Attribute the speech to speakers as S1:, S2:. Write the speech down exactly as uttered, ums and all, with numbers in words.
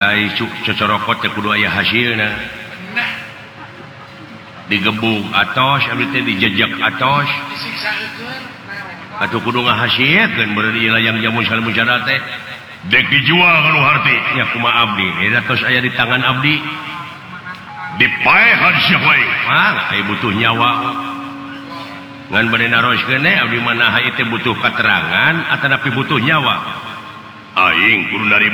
S1: cocorokot kudu aya hasilna digebung atos dijejak atos atau kudu ngahasilkeun beureun layang jamu sal mujarad teh dek dijual kalau harti nya kumaha abdi eta tos aya di tangan abdi dipaehan sia we mah aya butuh nyawa ngan bade naroskeun teh abdi manaha ieu teh butuh katerangan atanapi butuh nyawa aing kudu narima